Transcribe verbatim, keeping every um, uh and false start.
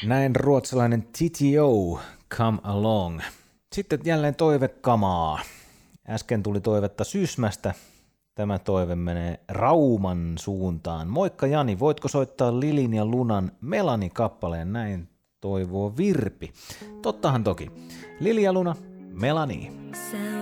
Näin ruotsalainen T T O, Come Along. Sitten jälleen toivekamaa. Äsken tuli toivetta Sysmästä. Tämä toive menee Rauman suuntaan. Moikka Jani, voitko soittaa Lilin ja Lunan Melani-kappaleen? Näin toivoo Virpi. Tottahan toki. Lili ja Luna, Melani.